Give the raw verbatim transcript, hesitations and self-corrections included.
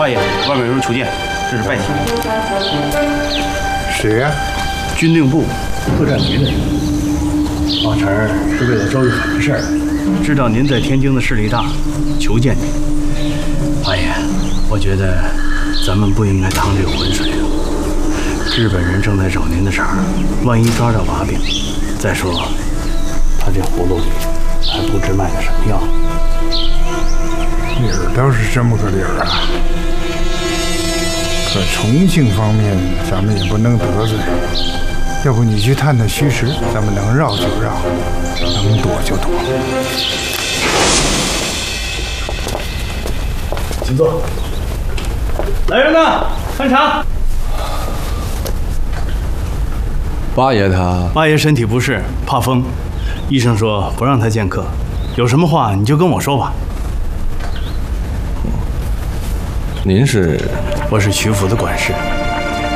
八爷，外面有人求见，这是拜帖。 谁呀、啊？ 军令部作战局的人。方成是为了周玉海的事儿， 知道您在天津的势力大，求见您。 八爷，我觉得咱们不应该趟这个浑水啊。日本人正在找您的茬，万一抓着把柄，再说他这葫芦里还不知卖的什么药。 理儿倒是这么个理儿啊，可重庆方面咱们也不能得罪。要不你去探探虚实，咱们能绕就绕，能躲就躲。 请坐。 来人呐，看茶。 八爷他， 八爷身体不适，怕风，医生说不让他见客。有什么话你就跟我说吧。 您是？ 我是曲府的管事。